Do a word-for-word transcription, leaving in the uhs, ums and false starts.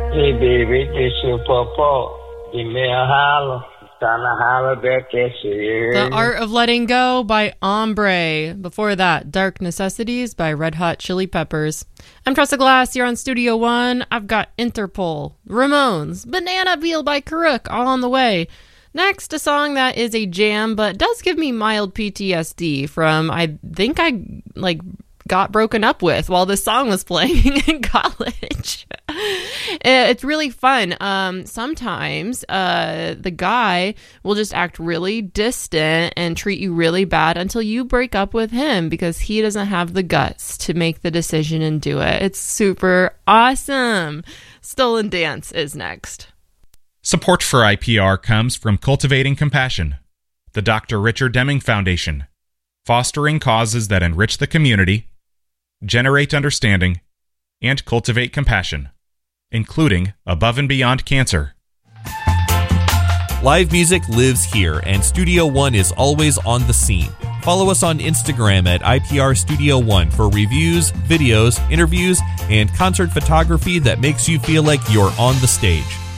Hey baby, this your papa. Give me a holler. Time to holler back at you. The Art of Letting Go by Ombre. Before that, Dark Necessities by Red Hot Chili Peppers. I'm Tressa Glass. You're on Studio One. I've got Interpol, Ramones, Banana Peel by Karuk, all on the way. Next, a song that is a jam, but does give me mild P T S D from, I think I, like, got broken up with while this song was playing in college. It's really fun. Um, sometimes uh, the guy will just act really distant and treat you really bad until you break up with him because he doesn't have the guts to make the decision and do it. It's super awesome. Stolen Dance is next. Support for I P R comes from Cultivating Compassion, the Doctor Richard Deming Foundation, fostering causes that enrich the community, generate understanding, and cultivate compassion, including Above and Beyond Cancer. Live music lives here, and Studio One is always on the scene. Follow us on Instagram at I P R Studio One for reviews, videos, interviews, and concert photography that makes you feel like you're on the stage.